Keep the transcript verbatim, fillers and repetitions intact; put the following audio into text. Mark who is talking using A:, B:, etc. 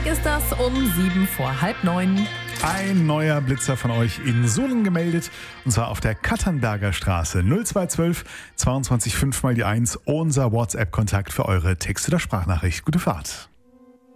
A: Dienstag ist das um sieben vor halb neun.
B: Ein neuer Blitzer von euch in Sohlen gemeldet, und zwar auf der Katternberger Straße. null zwei eins zwei zweiundzwanzig fünf mal die eins, unser WhatsApp-Kontakt für eure Text- oder Sprachnachricht. Gute Fahrt.